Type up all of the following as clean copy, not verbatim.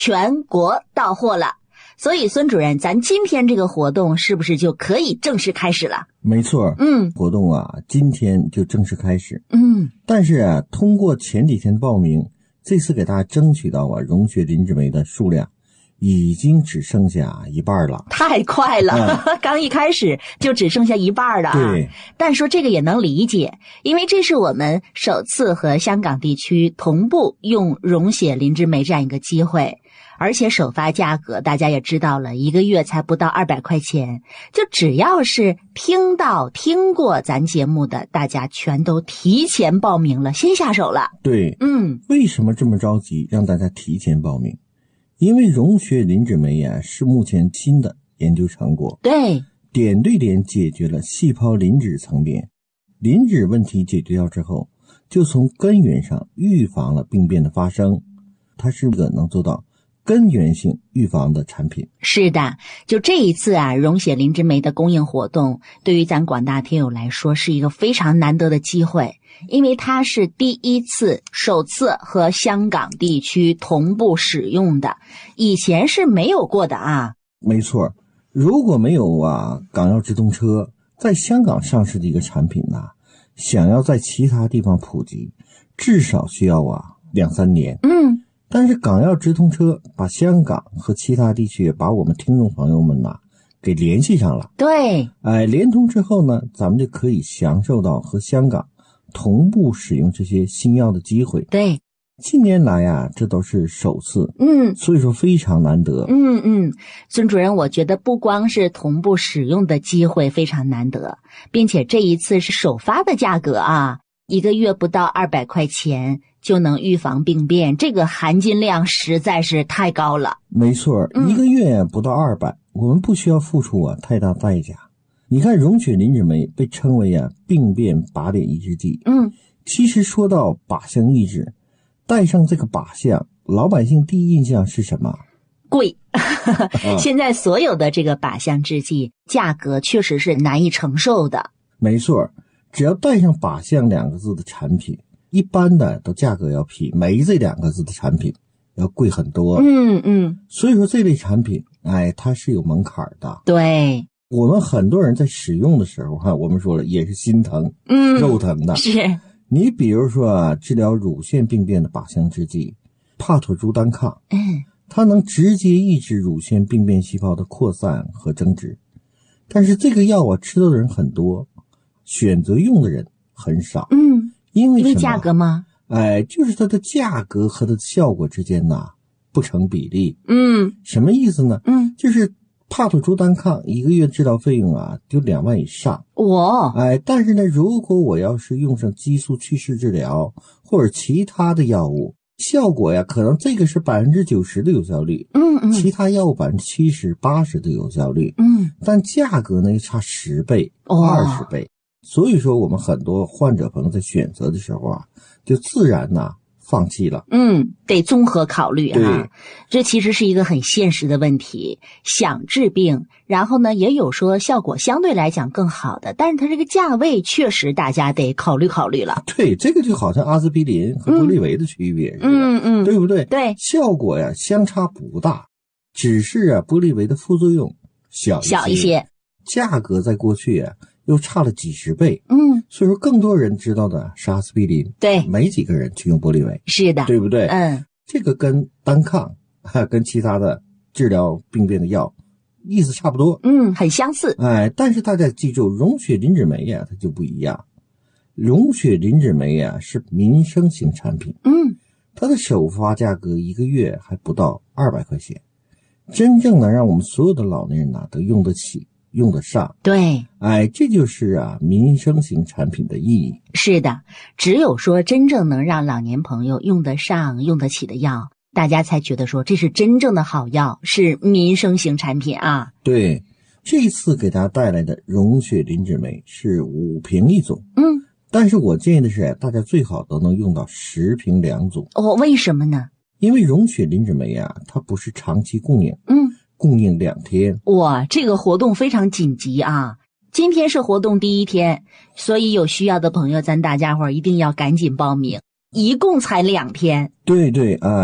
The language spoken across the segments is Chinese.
全国到货了。所以孙主任，咱今天这个活动是不是就可以正式开始了？ 没错，活动啊，今天就正式开始。但是啊，通过前几天报名，这次给大家争取到啊，融雪林脂酶的数量已经只剩下一半了， 太快了，刚一开始就只剩下一半了啊。 对， 但说这个也能理解，因为这是我们首次和香港地区同步用溶血林脂酶这样一个机会。而且首发价格大家也知道了，一个月才不到200块钱，就只要是听过咱节目的，大家全都提前报名了，先下手了。 对，为什么这么着急让大家提前报名？因为溶血林脂酶啊是目前新的研究成果， 对，点对点解决了细胞磷脂层面，磷脂问题解决掉之后，就从根源上预防了病变的发生，它是个能做到根源性预防的产品。 是的，就这一次啊，溶血林脂酶的供应活动，对于咱广大听友来说是一个非常难得的机会，因为它是首次和香港地区同步使用的，以前是没有过的啊。 没错，如果没有啊港药直通车在香港上市的一个产品呢，想要在其他地方普及，至少需要啊2-3年。但是港药直通车把香港和其他地区把我们听众朋友们给联系上了。 对， 联通之后呢，咱们就可以享受到和香港同步使用这些新药的机会。 对， 近年来啊，这都是首次，所以说非常难得。 孙主任，我觉得不光是同步使用的机会非常难得，并且这一次是首发的价格啊，一个月不到200块钱就能预防病变，这个含金量实在是太高了。 没错，一个月不到200，我们不需要付出太大代价。你看溶血林脂酶被称为病变靶点抑制剂。其实说到靶向抑制，带上这个靶向，老百姓第一印象是什么？ 贵。现在所有的这个靶向制剂价格确实是难以承受的。 没错，只要带上靶向2个字的产品，一般的都价格要比酶这2个字的产品要贵很多。所以说这类产品它是有门槛的。 对， 我们很多人在使用的时候我们说了也是心疼，肉疼的。 是， 你比如说治疗乳腺病变的靶向制剂帕妥珠单抗，它能直接抑制乳腺病变细胞的扩散和增殖，但是这个药吃到的人很多，选择用的人很少。因为什么？ 价格吗？ 就是它的价格和它的效果之间不成比例。什么意思呢？就是帕妥珠单抗一个月治疗费用就2万以上。但是呢，如果我要是用上激素去势治疗或者其他的药物，效果可能这个是90%的有效率，其他药物70%、80%的有效率，但价格呢差10倍、20倍。所以说我们很多患者朋友在选择的时候就自然放弃了。 得综合考虑对， 这其实是一个很现实的问题。想治病，然后呢也有说效果相对来讲更好的，但是它这个价位确实大家得考虑考虑了。 对，这个就好像阿司匹林和玻利维的区别似的，对不对？ 对， 效果相差不大，只是玻利维的副作用小一些，价格在过去又差了几十倍。所以说更多人知道的是阿司匹林， 对， 没几个人去用玻利维， 是的， 对不对？这个跟单抗跟其他的治疗病变的药意思差不多， 很相似。 但是大家记住，溶血林脂酶它就不一样。溶血林脂酶是民生型产品，它的首发价格一个月还不到200块钱，真正能让我们所有的老年人都用得起用得上。 对， 这就是民生型产品的意义。 是的，只有说真正能让老年朋友用得上用得起的药，大家才觉得说这是真正的好药，是民生型产品啊。 对，这次给大家带来的溶血林脂酶是5瓶1种，但是我建议的是大家最好都能用到10瓶2种。 为什么呢？ 因为溶血林脂酶它不是长期供应，供应2天。 哇，这个活动非常紧急啊！今天是活动第1天，所以有需要的朋友，咱大家伙一定要赶紧报名，一共才2天。 对对，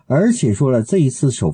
而且说了这一次首